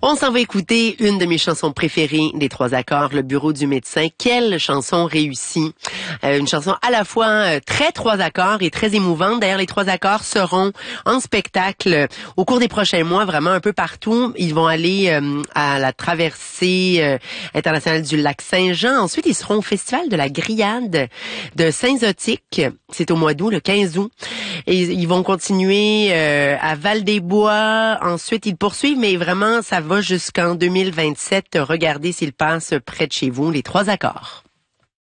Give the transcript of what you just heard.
On s'en va écouter une de mes chansons préférées des Trois Accords, Le Bureau du médecin. Quelle chanson réussie! Une chanson à la fois très Trois Accords et très émouvante. D'ailleurs, les Trois Accords seront en spectacle au cours des prochains mois, vraiment un peu partout. Ils vont aller à la traversée internationale du lac Saint-Jean. Ensuite, ils seront au Festival de la Grillade de Saint-Zotique. C'est au mois d'août, le 15 août. Et ils vont continuer à Val-des-Bois. Ensuite, ils poursuivent, mais vraiment, ça va jusqu'en 2027. Regardez s'ils passent près de chez vous, les Trois Accords.